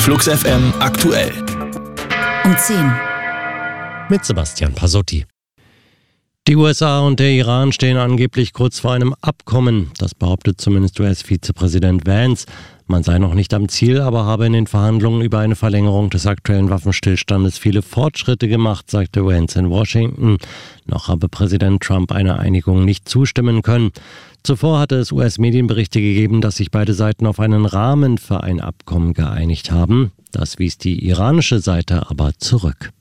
Flux FM aktuell. Um 10. Mit Sebastian Pasotti. Die USA und der Iran stehen angeblich kurz vor einem Abkommen. Das behauptet zumindest US-Vizepräsident Vance. Man sei noch nicht am Ziel, aber habe in den Verhandlungen über eine Verlängerung des aktuellen Waffenstillstandes viele Fortschritte gemacht, sagte Vance in Washington. Noch habe Präsident Trump einer Einigung nicht zustimmen können. Zuvor hatte es US-Medienberichte gegeben, dass sich beide Seiten auf einen Rahmen für ein Abkommen geeinigt haben. Das wies die iranische Seite aber zurück.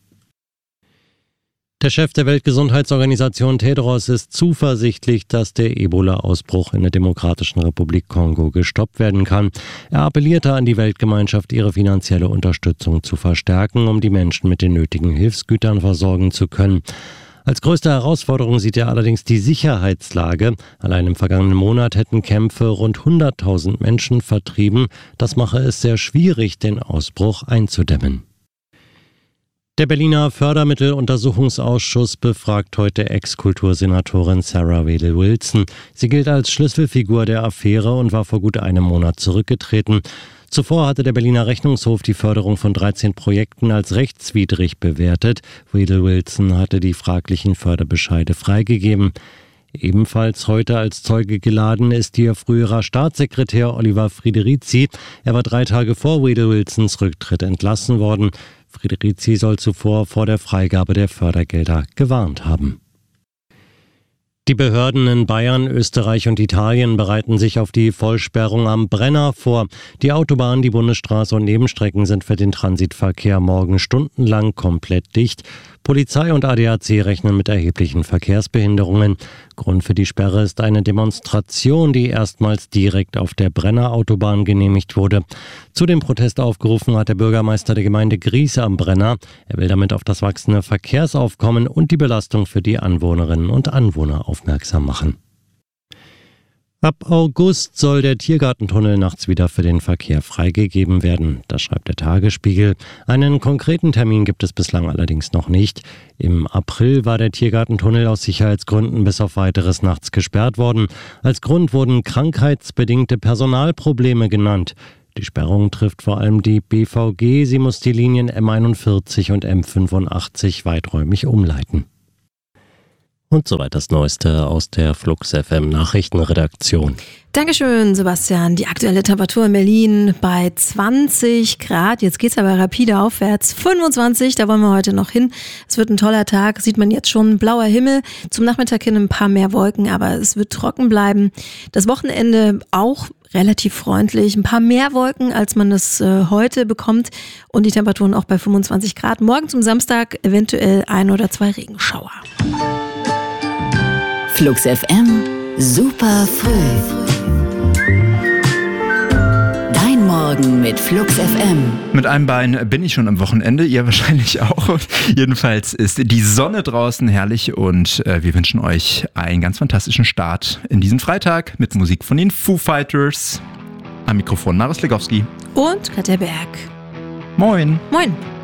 Der Chef der Weltgesundheitsorganisation Tedros ist zuversichtlich, dass der Ebola-Ausbruch in der Demokratischen Republik Kongo gestoppt werden kann. Er appellierte an die Weltgemeinschaft, ihre finanzielle Unterstützung zu verstärken, um die Menschen mit den nötigen Hilfsgütern versorgen zu können. Als größte Herausforderung sieht er allerdings die Sicherheitslage. Allein im vergangenen Monat hätten Kämpfe rund 100.000 Menschen vertrieben. Das mache es sehr schwierig, den Ausbruch einzudämmen. Der Berliner Fördermitteluntersuchungsausschuss befragt heute Ex-Kultursenatorin Sarah Wedel-Wilson. Sie gilt als Schlüsselfigur der Affäre und war vor gut einem Monat zurückgetreten. Zuvor hatte der Berliner Rechnungshof die Förderung von 13 Projekten als rechtswidrig bewertet. Wedel-Wilson hatte die fraglichen Förderbescheide freigegeben. Ebenfalls heute als Zeuge geladen ist ihr früherer Staatssekretär Oliver Friederizi. Er war 3 Tage vor Wedel-Wilsons Rücktritt entlassen worden. Friederizi soll zuvor vor der Freigabe der Fördergelder gewarnt haben. Die Behörden in Bayern, Österreich und Italien bereiten sich auf die Vollsperrung am Brenner vor. Die Autobahn, die Bundesstraße und Nebenstrecken sind für den Transitverkehr morgen stundenlang komplett dicht. Polizei und ADAC rechnen mit erheblichen Verkehrsbehinderungen. Grund für die Sperre ist eine Demonstration, die erstmals direkt auf der Brenner-Autobahn genehmigt wurde. Zu dem Protest aufgerufen hat der Bürgermeister der Gemeinde Gries am Brenner. Er will damit auf das wachsende Verkehrsaufkommen und die Belastung für die Anwohnerinnen und Anwohner aufmerksam machen. Ab August soll der Tiergartentunnel nachts wieder für den Verkehr freigegeben werden. Das schreibt der Tagesspiegel. Einen konkreten Termin gibt es bislang allerdings noch nicht. Im April war der Tiergartentunnel aus Sicherheitsgründen bis auf Weiteres nachts gesperrt worden. Als Grund wurden krankheitsbedingte Personalprobleme genannt. Die Sperrung trifft vor allem die BVG. Sie muss die Linien M41 und M85 weiträumig umleiten. Und soweit das Neueste aus der Flux FM Nachrichtenredaktion. Dankeschön, Sebastian. Die aktuelle Temperatur in Berlin bei 20 Grad. Jetzt geht's aber rapide aufwärts. 25, da wollen wir heute noch hin. Es wird ein toller Tag, sieht man jetzt schon. Blauer Himmel, zum Nachmittag hin ein paar mehr Wolken, aber es wird trocken bleiben. Das Wochenende auch relativ freundlich. Ein paar mehr Wolken, als man es heute bekommt. Und die Temperaturen auch bei 25 Grad. Morgen zum Samstag eventuell 1 oder 2 Regenschauer. Flux FM, super früh. Dein Morgen mit Flux FM. Mit einem Bein bin ich schon am Wochenende, ihr wahrscheinlich auch. Jedenfalls ist die Sonne draußen herrlich und wir wünschen euch einen ganz fantastischen Start in diesen Freitag mit Musik von den Foo Fighters. Am Mikrofon Maris Legowski. Und Katja Berg. Moin. Moin.